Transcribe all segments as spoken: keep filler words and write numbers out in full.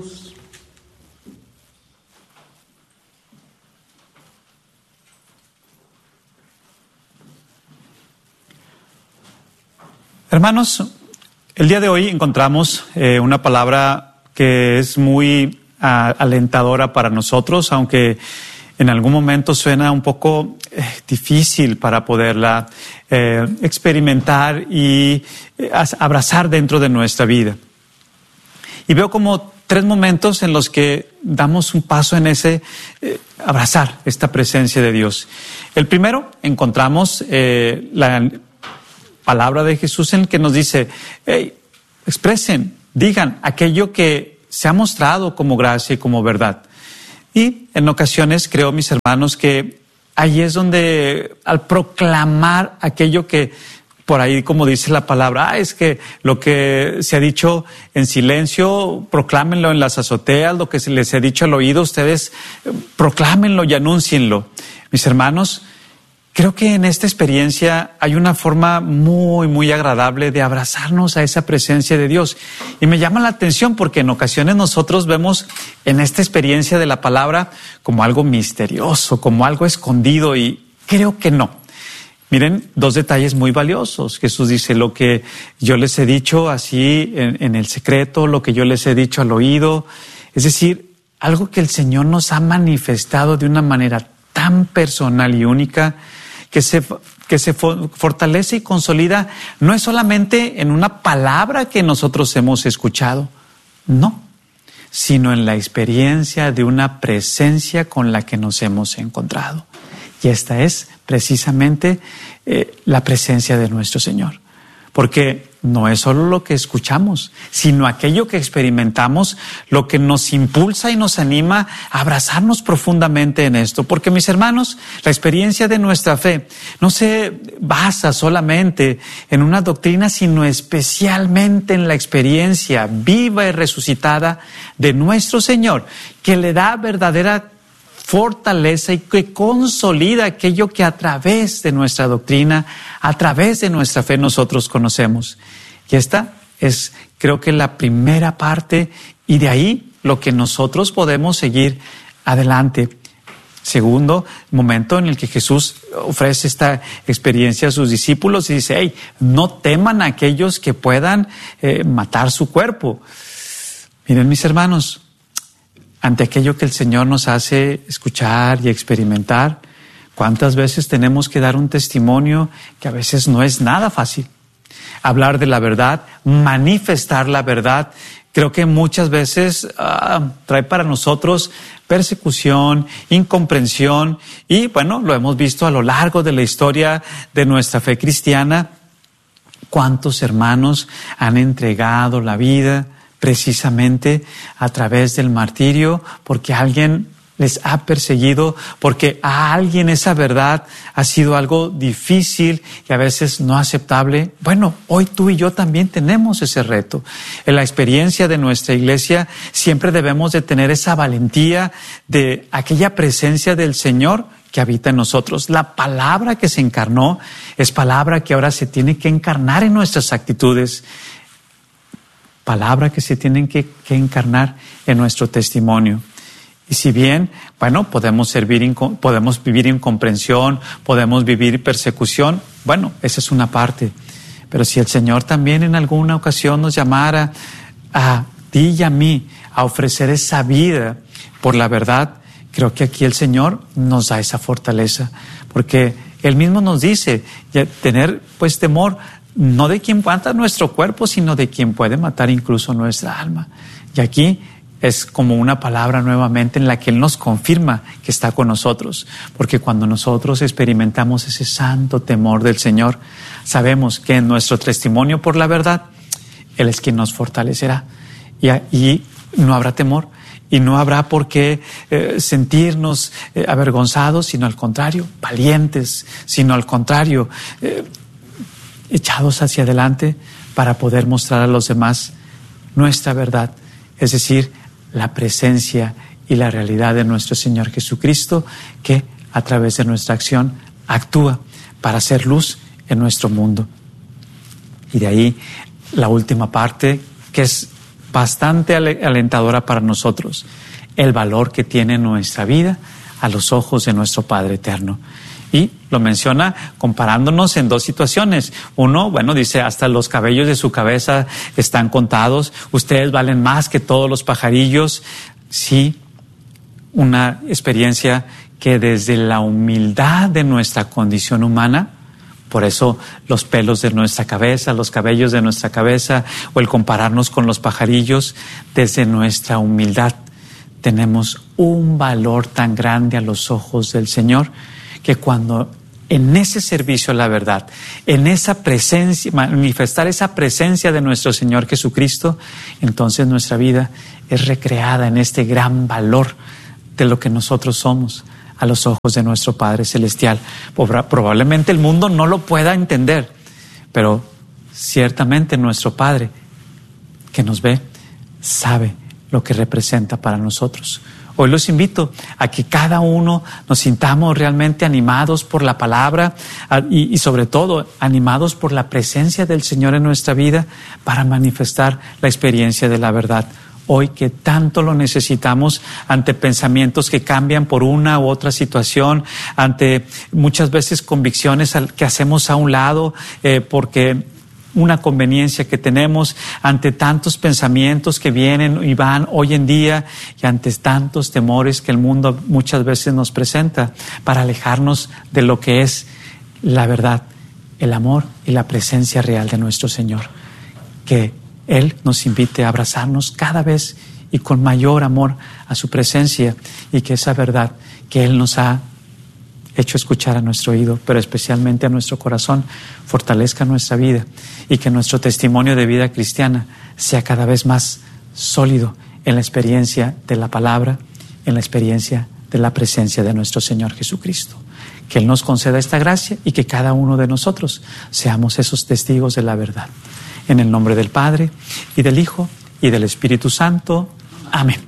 Hermanos, el día de hoy encontramos eh, una palabra que es muy uh, alentadora para nosotros, aunque en algún momento suena un poco eh, difícil para poderla eh, experimentar y eh, abrazar dentro de nuestra vida. Y veo como tres momentos en los que damos un paso en ese eh, abrazar esta presencia de Dios. El primero, encontramos eh, la palabra de Jesús en el que nos dice, hey, expresen, digan aquello que se ha mostrado como gracia y como verdad. Y en ocasiones creo, mis hermanos, que ahí es donde al proclamar aquello que por ahí, como dice la palabra, ah, es que lo que se ha dicho en silencio, proclámenlo en las azoteas, lo que se les ha dicho al oído, ustedes proclámenlo y anúncienlo. Mis hermanos, creo que en esta experiencia hay una forma muy, muy agradable de abrazarnos a esa presencia de Dios. Y me llama la atención porque en ocasiones nosotros vemos en esta experiencia de la palabra como algo misterioso, como algo escondido, y creo que no. Miren, dos detalles muy valiosos. Jesús dice, lo que yo les he dicho así en, en el secreto, lo que yo les he dicho al oído. Es decir, algo que el Señor nos ha manifestado de una manera tan personal y única, que se, que se fortalece y consolida, no es solamente en una palabra que nosotros hemos escuchado, no, sino en la experiencia de una presencia con la que nos hemos encontrado. Y esta es precisamente eh, la presencia de nuestro Señor. Porque no es solo lo que escuchamos, sino aquello que experimentamos, lo que nos impulsa y nos anima a abrazarnos profundamente en esto. Porque, mis hermanos, la experiencia de nuestra fe no se basa solamente en una doctrina, sino especialmente en la experiencia viva y resucitada de nuestro Señor, que le da verdadera fortaleza y que consolida aquello que a través de nuestra doctrina, a través de nuestra fe nosotros conocemos. Y esta es, creo que, la primera parte, y de ahí lo que nosotros podemos seguir adelante. Segundo momento en el que Jesús ofrece esta experiencia a sus discípulos y dice, hey, no teman a aquellos que puedan eh, matar su cuerpo. Miren, mis hermanos, ante aquello que el Señor nos hace escuchar y experimentar, ¿cuántas veces tenemos que dar un testimonio que a veces no es nada fácil? Hablar de la verdad, manifestar la verdad, creo que muchas veces uh, trae para nosotros persecución, incomprensión, y bueno, lo hemos visto a lo largo de la historia de nuestra fe cristiana. ¿Cuántos hermanos han entregado la vida precisamente a través del martirio porque alguien les ha perseguido, porque a alguien esa verdad ha sido algo difícil y a veces no aceptable? Bueno, hoy tú y yo también tenemos ese reto. En la experiencia de nuestra iglesia siempre debemos de tener esa valentía de aquella presencia del Señor que habita en nosotros. La palabra que se encarnó es palabra que ahora se tiene que encarnar en nuestras actitudes. Palabra que se tienen que, que encarnar en nuestro testimonio. Y si bien, bueno, podemos, servir, podemos vivir incomprensión, podemos vivir persecución, bueno, esa es una parte. Pero si el Señor también en alguna ocasión nos llamara a ti y a mí a ofrecer esa vida por la verdad, creo que aquí el Señor nos da esa fortaleza. Porque Él mismo nos dice, tener pues temor, no de quien mata nuestro cuerpo, sino de quien puede matar incluso nuestra alma. Y aquí es como una palabra nuevamente en la que Él nos confirma que está con nosotros. Porque cuando nosotros experimentamos ese santo temor del Señor, sabemos que en nuestro testimonio por la verdad, Él es quien nos fortalecerá. Y, y no habrá temor. Y no habrá por qué eh, sentirnos eh, avergonzados, sino al contrario, valientes, sino al contrario, eh, echados hacia adelante para poder mostrar a los demás nuestra verdad, es decir, la presencia y la realidad de nuestro Señor Jesucristo, que a través de nuestra acción actúa para hacer luz en nuestro mundo. Y de ahí la última parte, que es bastante alentadora para nosotros, el valor que tiene nuestra vida a los ojos de nuestro Padre eterno. Y lo menciona comparándonos en dos situaciones. Uno, bueno, dice, hasta los cabellos de su cabeza están contados. Ustedes valen más que todos los pajarillos. Sí, una experiencia que desde la humildad de nuestra condición humana, por eso los pelos de nuestra cabeza, los cabellos de nuestra cabeza, o el compararnos con los pajarillos, desde nuestra humildad tenemos un valor tan grande a los ojos del Señor, que cuando en ese servicio a la verdad, en esa presencia, manifestar esa presencia de nuestro Señor Jesucristo, entonces nuestra vida es recreada en este gran valor de lo que nosotros somos a los ojos de nuestro Padre Celestial. Probablemente el mundo no lo pueda entender, pero ciertamente nuestro Padre que nos ve sabe lo que representa para nosotros. Hoy los invito a que cada uno nos sintamos realmente animados por la palabra y, y sobre todo animados por la presencia del Señor en nuestra vida para manifestar la experiencia de la verdad. Hoy que tanto lo necesitamos ante pensamientos que cambian por una u otra situación, ante muchas veces convicciones que hacemos a un lado eh, porque una conveniencia que tenemos, ante tantos pensamientos que vienen y van hoy en día y ante tantos temores que el mundo muchas veces nos presenta para alejarnos de lo que es la verdad, el amor y la presencia real de nuestro Señor. Que Él nos invite a abrazarnos cada vez y con mayor amor a su presencia, y que esa verdad que Él nos ha hecho escuchar a nuestro oído, pero especialmente a nuestro corazón, fortalezca nuestra vida y que nuestro testimonio de vida cristiana sea cada vez más sólido en la experiencia de la palabra, en la experiencia de la presencia de nuestro Señor Jesucristo. Que Él nos conceda esta gracia y que cada uno de nosotros seamos esos testigos de la verdad. En el nombre del Padre, y del Hijo, y del Espíritu Santo. Amén.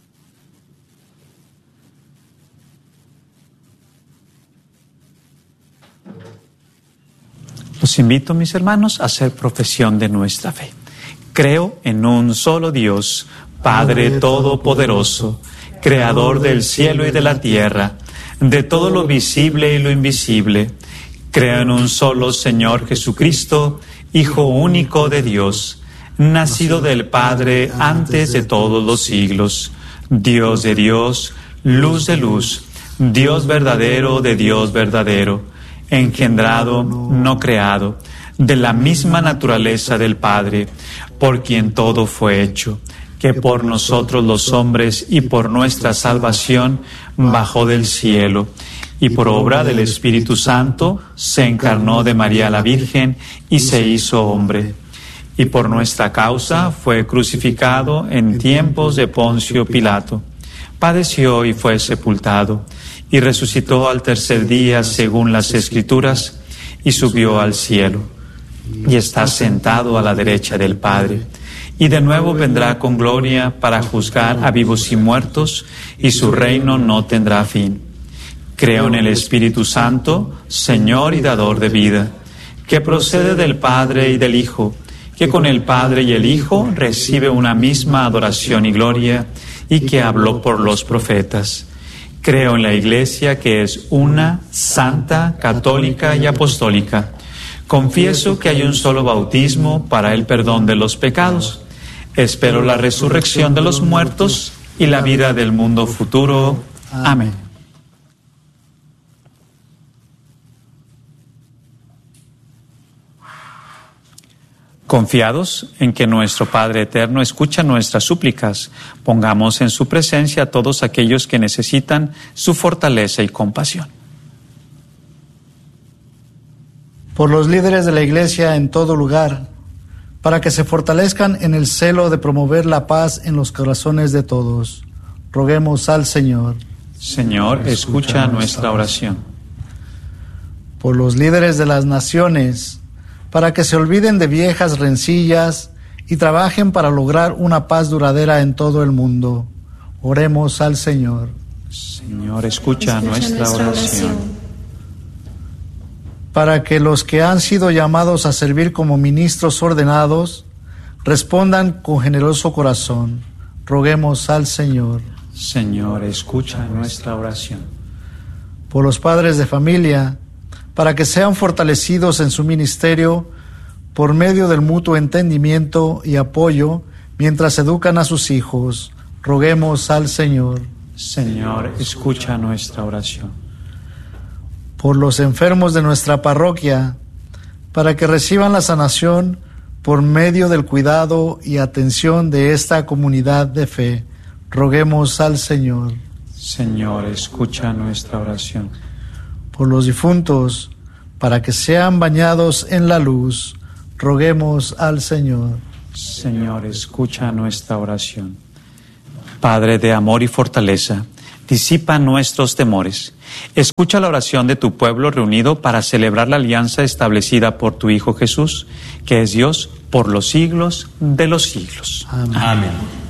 Los invito, mis hermanos, a hacer profesión de nuestra fe. Creo en un solo Dios, Padre Todopoderoso, Creador del cielo y de la tierra, de todo lo visible y lo invisible. Creo en un solo Señor Jesucristo, Hijo único de Dios, nacido del Padre antes de todos los siglos, Dios de Dios, luz de luz, Dios verdadero de Dios verdadero, engendrado, no creado, de la misma naturaleza del Padre, por quien todo fue hecho, que por nosotros los hombres y por nuestra salvación bajó del cielo, y por obra del Espíritu Santo se encarnó de María la Virgen y se hizo hombre. Y por nuestra causa fue crucificado en tiempos de Poncio Pilato. Padeció y fue sepultado, y resucitó al tercer día según las Escrituras, y subió al cielo, y está sentado a la derecha del Padre. Y de nuevo vendrá con gloria para juzgar a vivos y muertos, y su reino no tendrá fin. Creo en el Espíritu Santo, Señor y dador de vida, que procede del Padre y del Hijo, que con el Padre y el Hijo recibe una misma adoración y gloria, y que habló por los profetas. Creo en la Iglesia, que es una, santa, católica y apostólica. Confieso que hay un solo bautismo para el perdón de los pecados. Espero la resurrección de los muertos y la vida del mundo futuro. Amén. Confiados en que nuestro Padre Eterno escucha nuestras súplicas, pongamos en su presencia a todos aquellos que necesitan su fortaleza y compasión. Por los líderes de la Iglesia en todo lugar, para que se fortalezcan en el celo de promover la paz en los corazones de todos, roguemos al Señor. Señor, escucha nuestra oración. Por los líderes de las naciones, para que se olviden de viejas rencillas y trabajen para lograr una paz duradera en todo el mundo. Oremos al Señor. Señor, escucha, escucha nuestra, nuestra oración. oración. Para que los que han sido llamados a servir como ministros ordenados respondan con generoso corazón. Roguemos al Señor. Señor, escucha nuestra oración. Por los padres de familia, para que sean fortalecidos en su ministerio por medio del mutuo entendimiento y apoyo mientras educan a sus hijos. Roguemos al Señor. Señor, escucha nuestra oración. Por los enfermos de nuestra parroquia, para que reciban la sanación por medio del cuidado y atención de esta comunidad de fe. Roguemos al Señor. Señor, escucha nuestra oración. Por los difuntos, para que sean bañados en la luz. Roguemos al Señor. Señor, escucha nuestra oración. Padre de amor y fortaleza, disipa nuestros temores. Escucha la oración de tu pueblo reunido para celebrar la alianza establecida por tu Hijo Jesús, que es Dios por los siglos de los siglos. Amén. Amén.